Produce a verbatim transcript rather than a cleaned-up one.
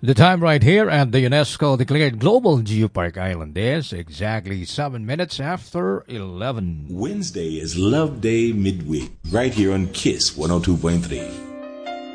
The time right here at the UNESCO declared Global Geopark Island is exactly seven minutes after eleven. Wednesday is Love Day midweek, right here on KISS one oh two point three.